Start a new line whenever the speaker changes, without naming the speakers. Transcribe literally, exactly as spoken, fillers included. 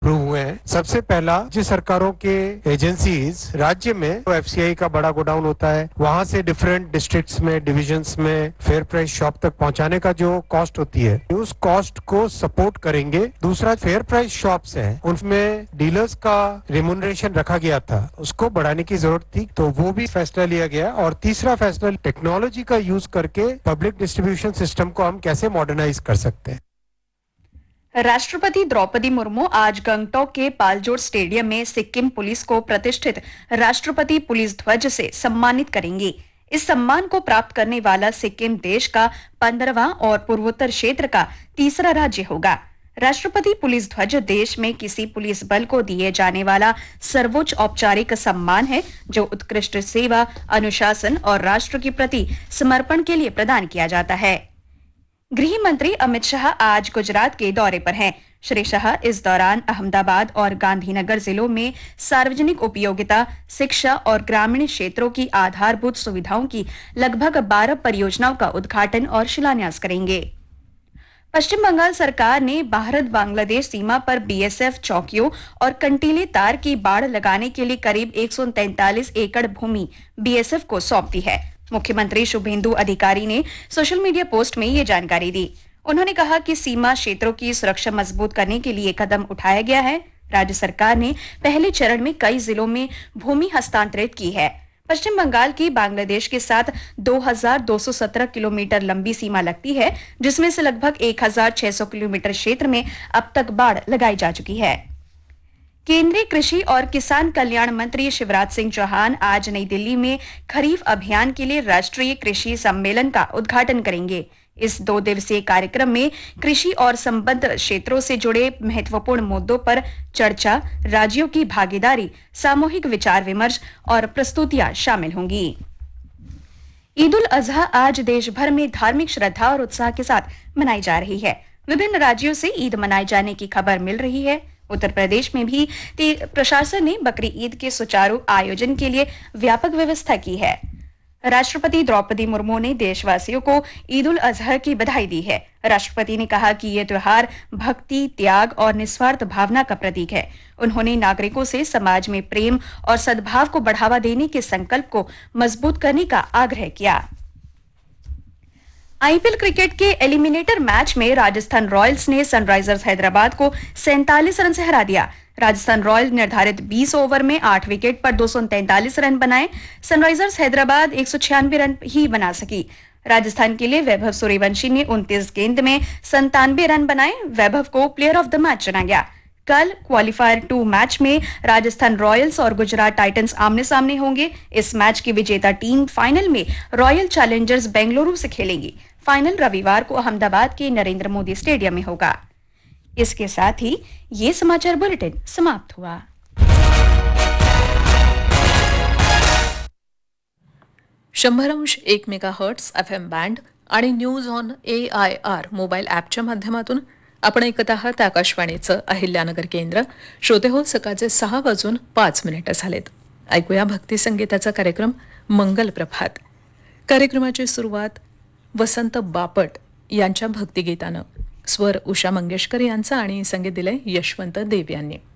Approve हुए हैं। सबसे पहला जो सरकारों के एजेंसीज राज्य में तो एफसीआई का बड़ा गोडाउन होता है, वहां से डिफरेंट डिस्ट्रिक्ट्स में डिविजन्स में फेयर प्राइस शॉप तक पहुंचाने का जो कॉस्ट होती है उस कॉस्ट को सपोर्ट करेंगे। दूसरा फेयर प्राइस शॉप्स है उनमें डीलर्स का रिम्यूनरेशन रखा गया था, उसको बढ़ाने की जरूरत थी, तो वो भी फैसला लिया गया। और तीसरा फैसला टेक्नोलॉजी का यूज करके पब्लिक डिस्ट्रीब्यूशन सिस्टम को हम कैसे मॉडर्नाइज कर सकते हैं।
राष्ट्रपति द्रौपदी मुर्मू आज गंगटोक के पालजोर स्टेडियम में सिक्किम पुलिस को प्रतिष्ठित राष्ट्रपति पुलिस ध्वज से सम्मानित करेंगे। इस सम्मान को प्राप्त करने वाला सिक्किम देश का पंद्रहवां और पूर्वोत्तर क्षेत्र का तीसरा राज्य होगा। राष्ट्रपति पुलिस ध्वज देश में किसी पुलिस बल को दिए जाने वाला सर्वोच्च औपचारिक सम्मान है, जो उत्कृष्ट सेवा, अनुशासन और राष्ट्र के प्रति समर्पण के लिए प्रदान किया जाता है। गृह मंत्री अमित शाह आज गुजरात के दौरे पर हैं। श्री शाह इस दौरान अहमदाबाद और गांधीनगर जिलों में सार्वजनिक उपयोगिता, शिक्षा और ग्रामीण क्षेत्रों की आधारभूत सुविधाओं की लगभग बारह परियोजनाओं का उद्घाटन और शिलान्यास करेंगे। पश्चिम बंगाल सरकार ने भारत बांग्लादेश सीमा पर बीएसएफ चौकियों और कंटीले तार की बाड़ लगाने के लिए करीब एक सौ तैंतालीस एकड़ भूमि बीएसएफ को सौंप दी है। मुख्यमंत्री शुभेंदु अधिकारी ने सोशल मीडिया पोस्ट में ये जानकारी दी। उन्होंने कहा कि सीमा क्षेत्रों की सुरक्षा मजबूत करने के लिए कदम उठाया गया है। राज्य सरकार ने पहले चरण में कई जिलों में भूमि हस्तांतरित की है। पश्चिम बंगाल की बांग्लादेश के साथ दो हज़ार दो सौ सत्रह किलोमीटर लंबी सीमा लगती है, जिसमें से लगभग एक हज़ार छह सौ किलोमीटर क्षेत्र में अब तक बाड़ लगाई जा चुकी है। केंद्रीय कृषि और किसान कल्याण मंत्री शिवराज सिंह चौहान आज नई दिल्ली में खरीफ अभियान के लिए राष्ट्रीय कृषि सम्मेलन का उद्घाटन करेंगे। इस दो दिवसीय कार्यक्रम में कृषि और संबद्ध क्षेत्रों से जुड़े महत्वपूर्ण मुद्दों पर चर्चा, राज्यों की भागीदारी, सामूहिक विचार विमर्श और प्रस्तुतियां शामिल होंगी। ईद उल अजहा आज देश भर में धार्मिक श्रद्धा और उत्साह के साथ मनाई जा रही है। विभिन्न राज्यों से ईद मनाए जाने की खबर मिल रही है। उत्तर प्रदेश में भी प्रशासन ने बकरी ईद के सुचारू आयोजन के लिए व्यापक व्यवस्था की है। राष्ट्रपति द्रौपदी मुर्मू ने देशवासियों को ईद उल अजहा की बधाई दी है। राष्ट्रपति ने कहा कि ये त्योहार भक्ति, त्याग और निस्वार्थ भावना का प्रतीक है। उन्होंने नागरिकों से समाज में प्रेम और सद्भाव को बढ़ावा देने के संकल्प को मजबूत करने का आग्रह किया। आईपीएल क्रिकेट के एलिमिनेटर मैच में राजस्थान रॉयल्स ने सनराइजर्स हैदराबाद को सैंतालीस रन से हरा दिया। राजस्थान रॉयल्स निर्धारित बीस ओवर में आठ विकेट पर दो सौ तैंतालीस रन बनाए। सनराइजर्स हैदराबाद एक सौ छियानवे रन ही बना सकी। राजस्थान के लिए वैभव सूर्यवंशी ने उनतीस गेंद में संतानवे रन बनाए। वैभव को प्लेयर ऑफ द मैच चुना गया। कल क्वालिफायर टू मैच में राजस्थान रॉयल्स और गुजरात टाइटंस आमने सामने होंगे। इस मैच की विजेता टीम फाइनल में रॉयल चैलेंजर्स बेंगलुरु से खेलेगी। फाइनल रविवार को अहमदाबाद के नरेंद्र मोदी स्टेडियम में होगा। इसके साथ ही ये समाचार बुलेटिन समाप्त हुआ।
शंभर अंश एक मेगाहर्ट्स एफ एम बँड आणि news on A I R mobile ॲपच्या माध्यमातून आपण ऐकत आहात आकाशवाणीचं अहिल्यानगर केंद्र. श्रोते हो, सकाळचे सहा वाजून पाच मिनिटं झालेत. ऐकूया भक्ती संगीताचा कार्यक्रम मंगल प्रभात. कार्यक्रमाची सुरुवात वसंत बापट यांच्या भक्तिगीतानं. स्वर उषा मंगेशकर यांचा आणि संगीत दिलंय यशवंत देव यांनी.